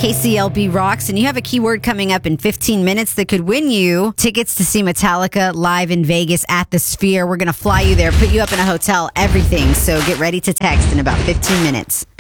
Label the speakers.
Speaker 1: KCLB Rocks, and you have a keyword coming up in 15 minutes that could win you tickets to see Metallica live in Vegas at the Sphere. We're going to fly you there, put you up in a hotel, everything. So get ready to text in about 15 minutes.